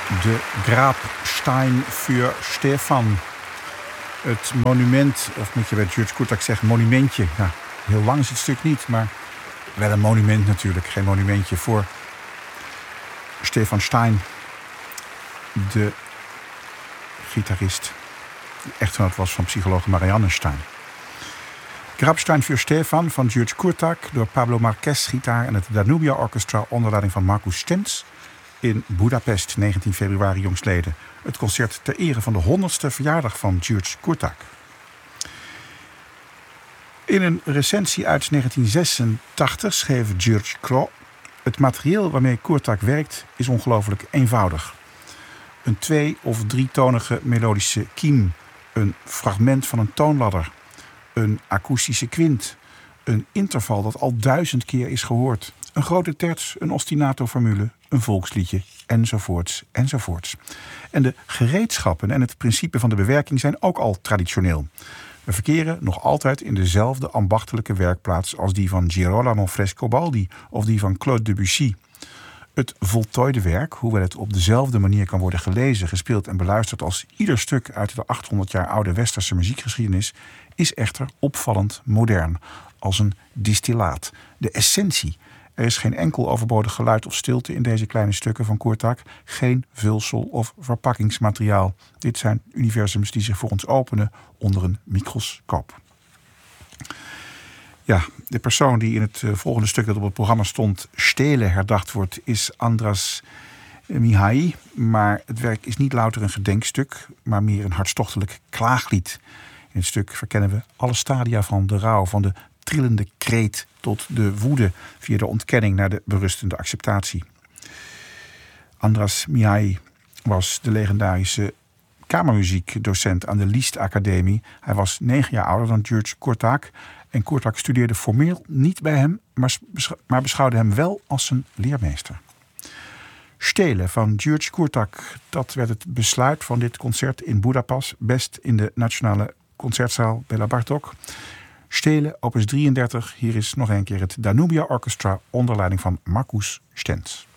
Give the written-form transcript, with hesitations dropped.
De Grabstein für Stefan. Het monument, of moet je bij George Kurtak zeggen, monumentje. Ja, heel lang is het stuk niet, maar wel een monument natuurlijk. Geen monumentje voor Stefan Stein, de gitarist die echtgenoot was van psychologe Marianne Stein. Grabstein für Stefan van George Kurtak door Pablo Marquez gitaar en het Danubia Orchestra onder leiding van Markus Stenz in Budapest, 19 februari jongstleden. Het concert ter ere van de 100ste verjaardag van George Kurtak. In een recensie uit 1986 schreef George Kro: het materieel waarmee Kurtak werkt is ongelooflijk eenvoudig. Een 2- of 3-tonige melodische kiem, een fragment van een toonladder, een akoestische kwint, een interval dat al 1000 keer is gehoord, een grote terts, een ostinato-formule, een volksliedje, enzovoorts, enzovoorts. En de gereedschappen en het principe van de bewerking zijn ook al traditioneel. We verkeren nog altijd in dezelfde ambachtelijke werkplaats als die van Girolamo Frescobaldi of die van Claude Debussy. Het voltooide werk, hoewel het op dezelfde manier kan worden gelezen, gespeeld en beluisterd als ieder stuk uit de 800 jaar oude westerse muziekgeschiedenis, is echter opvallend modern, als een distillaat, de essentie. Er is geen enkel overbodig geluid of stilte in deze kleine stukken van Kurtak, geen vulsel of verpakkingsmateriaal. Dit zijn universums die zich voor ons openen onder een microscoop. Ja, de persoon die in het volgende stuk dat op het programma stond Stele herdacht wordt, is Andras Mihai. Maar het werk is niet louter een gedenkstuk, maar meer een hartstochtelijk klaaglied. In het stuk verkennen we alle stadia van de rouw, van de trillende kreet tot de woede via de ontkenning naar de berustende acceptatie. Andras Mihai was de legendarische kamermuziekdocent aan de Liszt Academie. Hij was 9 jaar ouder dan George Kurtak. En Kurtak studeerde formeel niet bij hem, maar beschouwde hem wel als zijn leermeester. Stele van George Kurtak, dat werd het besluit van dit concert in Budapest, best in de Nationale Concertzaal Béla Bartók. Stele, opus 33, hier is nog een keer het Danubia Orchestra onder leiding van Markus Stenz.